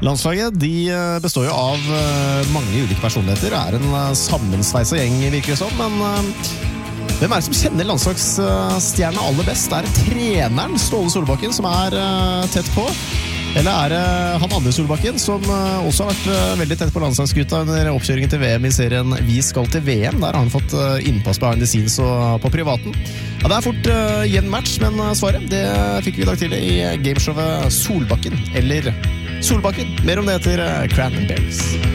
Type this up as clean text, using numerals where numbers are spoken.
Landslaget de består jo av mange ulike personligheter. Det en sammensveisa gjeng, virker det som. Men hvem det som kjenner landslagsstjerna aller best? Det treneren Ståle Solbakken som tett på. Eller det han andre Solbakken som også har vært veldig tett på landslagsgutta under oppkjøringen til VM i serien Vi skal til VM. Der har han fått innpass behind the scenes og på privaten. Ja, det fort jevn match, men svaret det fikk vi i dag tidlig i gameshowet Solbakken eller Solbakken. Mer om det etter Cranberries.